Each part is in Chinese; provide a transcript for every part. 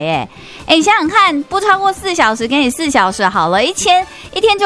你想想看，不超过4小时，给你4小时好了，一天就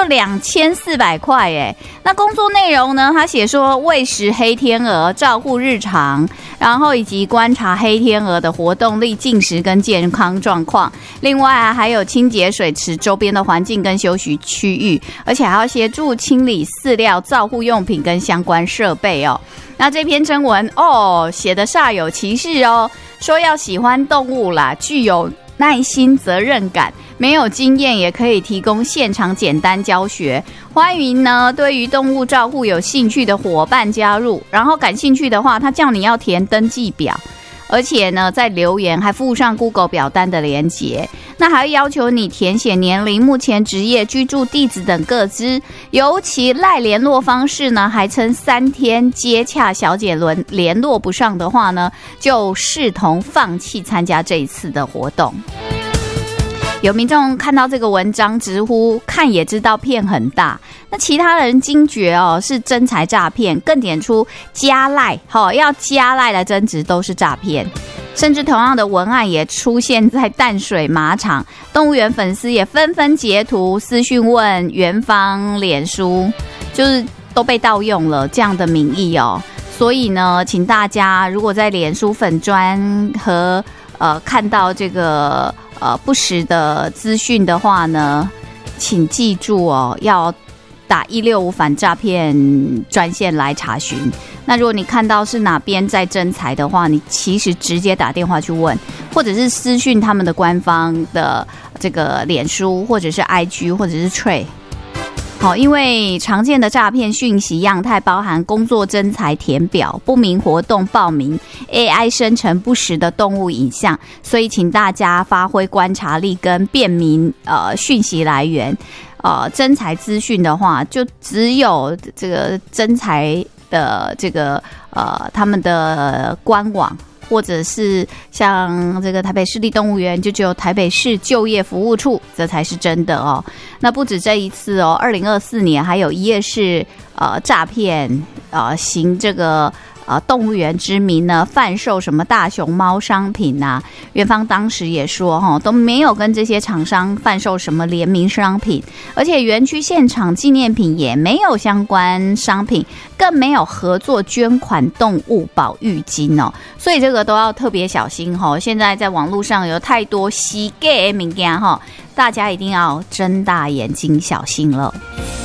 2400块那工作内容呢？他写说喂食黑天鹅、照顾日常，然后以及观察黑天鹅的活动力、进食跟健康状况。另外还有清洁水池周边的环境跟休息区域，而且还要协助清理饲料、照护用品跟相关设备哦。那这篇征文写得煞有其事哦，说要喜欢动物啦，具有耐心、责任感，没有经验也可以提供现场简单教学。欢迎呢对于动物照护有兴趣的伙伴加入，然后感兴趣的话，他叫你要填登记表，而且呢在留言还附上 Google 表单的连结。那还要求你填写年龄、目前职业、居住地址等各资，尤其赖联络方式呢还称3天接洽小姐轮联络不上的话呢，就视同放弃参加这一次的活动。有民众看到这个文章直呼看也知道骗很大，那其他人惊觉是真财诈骗，更点出加赖要加赖来增值都是诈骗。甚至同样的文案也出现在淡水马场，动物园粉丝也纷纷截图私讯问园方脸书，就是都被盗用了这样的名义所以呢，请大家如果在脸书粉专和看到这个不实的资讯的话呢，请记住要打165反诈骗专线来查询。那如果你看到是哪边在征才的话，你其实直接打电话去问，或者是私讯他们的官方的这个脸书，或者是 IG， 或者是 Trade。因为常见的诈骗讯息样态包含工作征才填表、不明活动报名、AI 生成不实的动物影像，所以请大家发挥观察力跟辨明讯息来源。征才资讯的话，就只有这个征才的这个他们的官网，或者是像这个台北市立动物园，就只有台北市就业服务处，这才是真的那不止这一次2024年还有一页是诈骗行这个动物园之名呢，贩售什么大熊猫商品啊，园方当时也说都没有跟这些厂商贩售什么联名商品，而且园区现场纪念品也没有相关商品，更没有合作捐款动物保育金所以这个都要特别小心现在在网络上有太多虚假的物件大家一定要睁大眼睛小心了。